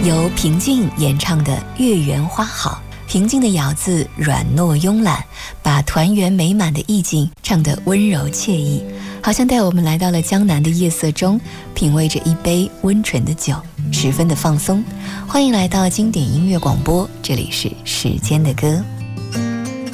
由平静演唱的《月圆花好》，平静的咬字软糯慵懒，把团圆美满的意境唱得温柔惬意，好像带我们来到了江南的夜色中，品味着一杯温醇的酒，十分的放松。欢迎来到经典音乐广播，这里是时间的歌。